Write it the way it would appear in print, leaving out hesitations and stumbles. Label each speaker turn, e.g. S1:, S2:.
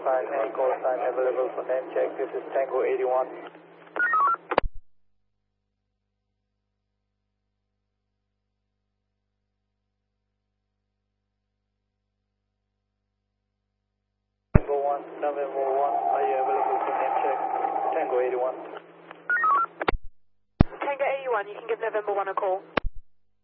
S1: sign, any call sign available for name check. This is Tango 81. Tango 1, November 1, are you available for name check? Tango 81.
S2: Tango 81, you can give November 1 a call.